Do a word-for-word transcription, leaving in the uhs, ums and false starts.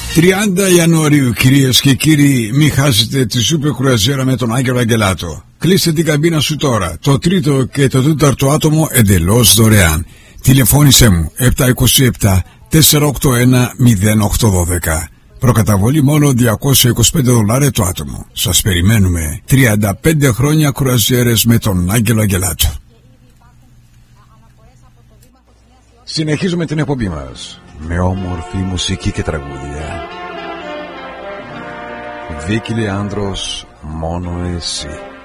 τριάντα Ιανουαρίου, κυρίες και κύριοι, μην χάσετε τη σούπερ κρουαζιέρα με τον Άγγελο Αγγελάτο. Κλείστε την καμπίνα σου τώρα. Το τρίτο και το τέταρτο άτομο εντελώς δωρεάν. Τηλεφώνησέ μου επτά δύο επτά τέσσερα οκτώ ένα μηδέν οκτώ ένα δύο. Προκαταβολή μόνο διακόσια είκοσι πέντε δολάρια το άτομο. Σας περιμένουμε. τριάντα πέντε χρόνια κρουαζιέρες με τον Άγγελο Αγγελάτο. Συνεχίζουμε την εκπομπή μας με όμορφη μουσική και τραγούδια. Βίκυ Λεάνδρος, μόνο εσύ.